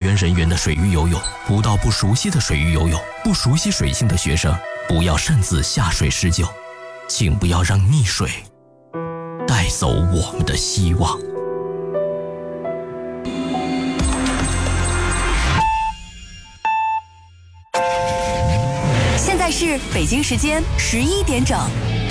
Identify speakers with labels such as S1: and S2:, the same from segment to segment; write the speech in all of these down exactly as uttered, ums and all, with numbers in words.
S1: 员人员的水域游泳，不到不熟悉的水域游泳。不熟悉水性的学生，不要擅自下水施救，请不要让溺水带走我们的希望。
S2: 现在是北京时间十一点整。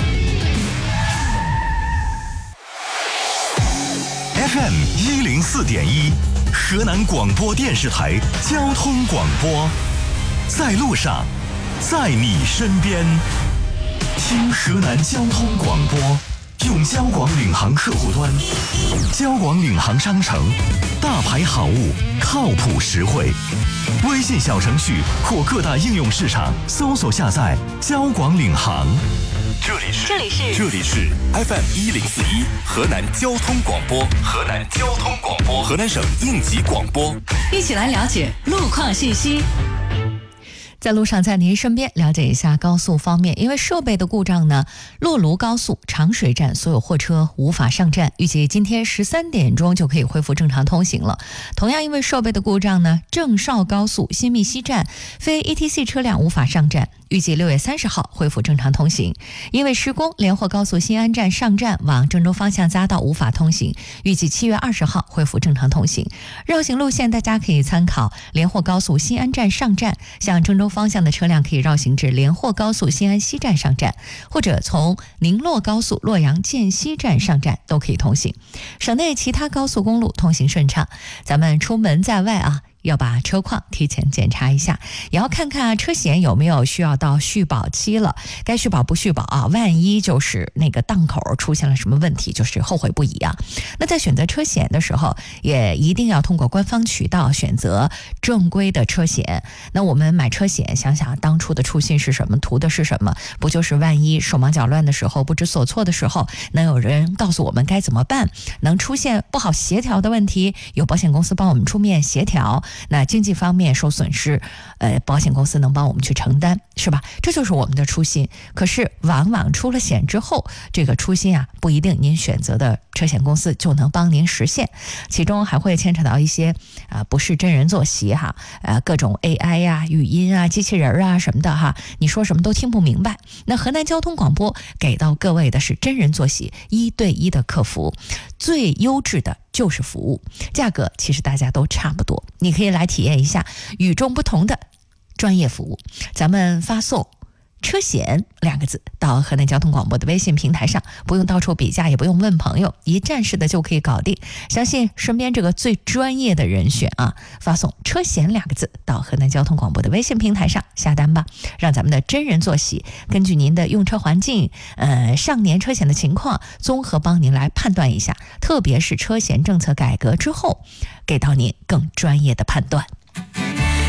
S3: F M 一零四点一，河南广播电视台交通广播，在路上，在你身边，听河南交通广播，用交广领航客户端，交广领航商城，大牌好物，靠谱实惠。微信小程序或各大应用市场搜索下载交广领航。这里是
S2: 这里是
S3: 这里是 F M 一零四一河南交通广播，河南交通广播，河南省应急广播，
S2: 一起来了解路况信息。
S4: 在路上，在您身边了解一下高速方面，因为设备的故障呢，洛卢高速长水站所有货车无法上站，预计今天十三点钟就可以恢复正常通行了。同样因为设备的故障呢，郑绍高速新密西站非 E T C 车辆无法上站，预计六月三十号恢复正常通行。因为施工，连霍高速新安站上站往郑州方向匝道无法通行，预计七月二十号恢复正常通行。绕行路线大家可以参考连霍高速新安站上站，向郑州方向的车辆可以绕行至连霍高速新安西站上站，或者从宁洛高速洛阳建西站上站都可以通行。省内其他高速公路通行顺畅，咱们出门在外啊，要把车况提前检查一下，也要看看车险有没有需要到续保期了，该续保不续保啊？万一就是那个档口出现了什么问题，就是后悔不已啊。那在选择车险的时候，也一定要通过官方渠道选择正规的车险。那我们买车险，想想当初的初心是什么，图的是什么？不就是万一手忙脚乱的时候，不知所措的时候，能有人告诉我们该怎么办，能出现不好协调的问题，有保险公司帮我们出面协调。那经济方面受损失，呃，保险公司能帮我们去承担，是吧？这就是我们的初心。可是往往出了险之后，这个初心啊，不一定您选择的车险公司就能帮您实现，其中还会牵扯到一些啊、呃，不是真人坐席哈，呃，各种 A I 呀、啊、语音啊、机器人啊什么的哈，你说什么都听不明白。那河南交通广播给到各位的是真人坐席，一对一的客服，最优质的就是服务，价格其实大家都差不多，你可以来体验一下与众不同的专业服务。咱们发送车险两个字到河南交通广播的微信平台上，不用到处比价，也不用问朋友，一站式的就可以搞定。相信身边这个最专业的人选啊，发送车险两个字到河南交通广播的微信平台上下单吧，让咱们的真人坐席根据您的用车环境、呃上年车险的情况，综合帮您来判断一下，特别是车险政策改革之后，给到您更专业的判断。